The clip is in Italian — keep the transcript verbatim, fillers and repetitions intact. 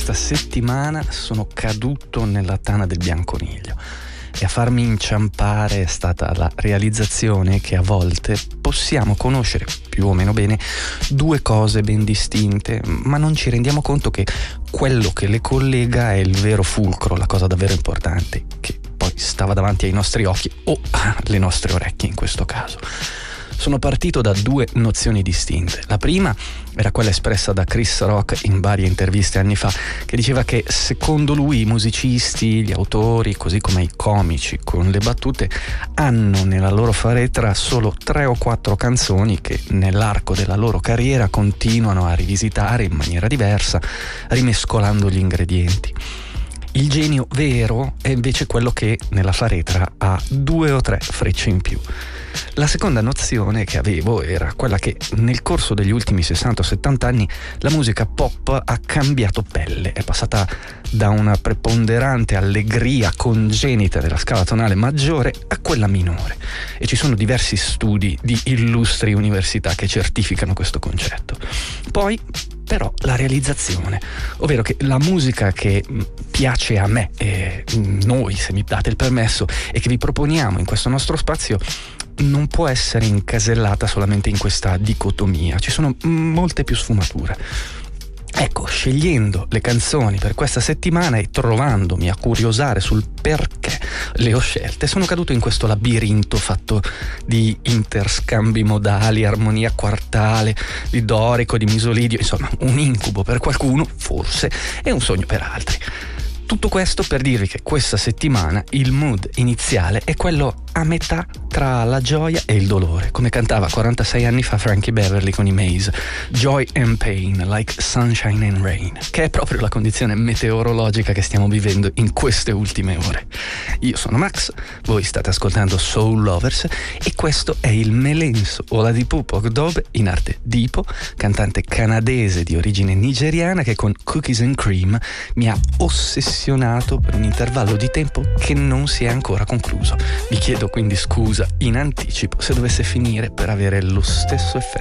questa settimana sono caduto nella tana del bianconiglio e a farmi inciampare è stata la realizzazione che a volte possiamo conoscere più o meno bene due cose ben distinte, ma non ci rendiamo conto che quello che le collega è il vero fulcro, la cosa davvero importante, che poi stava davanti ai nostri occhi o alle nostre orecchie in questo caso. Sono partito da due nozioni distinte. La prima era quella espressa da Chris Rock in varie interviste anni fa, che diceva che secondo lui i musicisti, gli autori, così come i comici con le battute, hanno nella loro faretra solo tre o quattro canzoni che nell'arco della loro carriera continuano a rivisitare in maniera diversa, rimescolando gli ingredienti. Il genio vero è invece quello che nella faretra ha due o tre frecce in più. La seconda nozione che avevo era quella che nel corso degli ultimi sessanta o settanta anni la musica pop ha cambiato pelle, è passata da una preponderante allegria congenita della scala tonale maggiore a quella minore, e ci sono diversi studi di illustri università che certificano questo concetto. Poi però la realizzazione, ovvero che la musica che piace a me e noi, se mi date il permesso, e che vi proponiamo in questo nostro spazio, non può essere incasellata solamente in questa dicotomia, ci sono molte più sfumature. Ecco, scegliendo le canzoni per questa settimana e trovandomi a curiosare sul perché le ho scelte, sono caduto in questo labirinto fatto di interscambi modali, armonia quartale, di dorico, di misolidio, insomma un incubo per qualcuno, forse, e un sogno per altri. Tutto questo per dirvi che questa settimana il mood iniziale è quello a metà tra la gioia e il dolore, come cantava quarantasei anni fa Frankie Beverly con i Maze, Joy and Pain, like sunshine and rain, che è proprio la condizione meteorologica che stiamo vivendo in queste ultime ore. Io sono Max, voi state ascoltando Soul Lovers e questo è il Melenso Oladipo Ogdobe, in arte Dipo, cantante canadese di origine nigeriana che con Cookies and Cream mi ha ossessionato per un intervallo di tempo che non si è ancora concluso. Vi chiedo quindi scusa in anticipo se dovesse finire per avere lo stesso effetto